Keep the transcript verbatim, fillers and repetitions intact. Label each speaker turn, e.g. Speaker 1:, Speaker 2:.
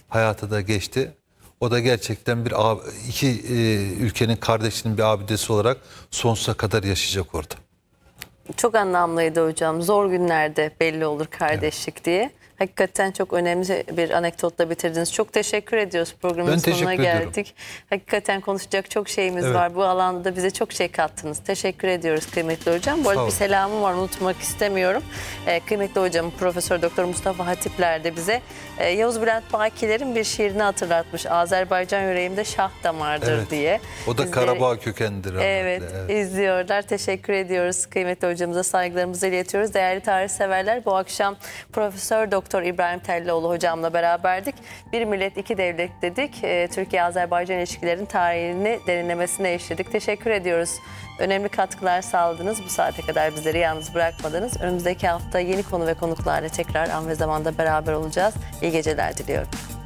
Speaker 1: hayatı da geçti. O da gerçekten bir ab- iki e, ülkenin kardeşinin bir abidesi olarak sonsuza kadar yaşayacak orada.
Speaker 2: Çok anlamlıydı hocam. Zor günlerde belli olur kardeşlik evet. diye. Hakikaten çok önemli bir anekdotla bitirdiniz. Çok teşekkür ediyoruz. Programın
Speaker 1: ben
Speaker 2: sonuna geldik.
Speaker 1: Ediyorum.
Speaker 2: Hakikaten konuşacak çok şeyimiz
Speaker 1: evet.
Speaker 2: var. Bu alanda da bize çok şey kattınız. Teşekkür ediyoruz kıymetli hocam. Bu arada bir selamım var, unutmak istemiyorum. Ee, kıymetli hocam Profesör Doktor Mustafa Hatipler de bize e, Yavuz Bülent Bakiler'in bir şiirini hatırlatmış. Azerbaycan yüreğimde şah damardır evet. diye.
Speaker 1: O da Bizleri, Karabağ kökenlidir.
Speaker 2: Evet, evet izliyorlar. Teşekkür ediyoruz. Kıymetli hocamıza saygılarımızı iletiyoruz. Değerli tarih severler, bu akşam Profesör Doktor İbrahim Tellioğlu hocamla beraberdik. Bir millet iki devlet dedik. E, Türkiye-Azerbaycan ilişkilerin tarihini derinlemesine işledik. Teşekkür ediyoruz. Önemli katkılar sağladınız. Bu saate kadar bizleri yalnız bırakmadınız. Önümüzdeki hafta yeni konu ve konuklarla tekrar an ve zamanda beraber olacağız. İyi geceler diliyorum.